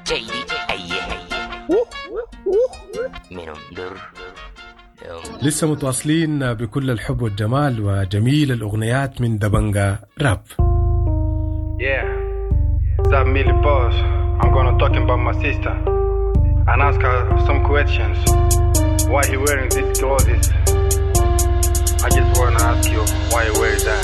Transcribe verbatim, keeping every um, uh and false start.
لسه متواصلين بكل الحب والجمال وجميل الأغنيات من دبنجا راب. Yeah, Zab Millie Boss. I'm gonna talk about my sister and ask her some questions. Why he wearing these clothes? I just wanna ask you why you wear that.